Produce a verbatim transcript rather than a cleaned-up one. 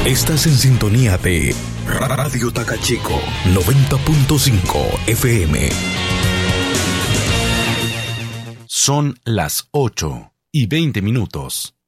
Estás en sintonía de Radio Tacachico noventa punto cinco F M. Son las ocho y veinte minutos.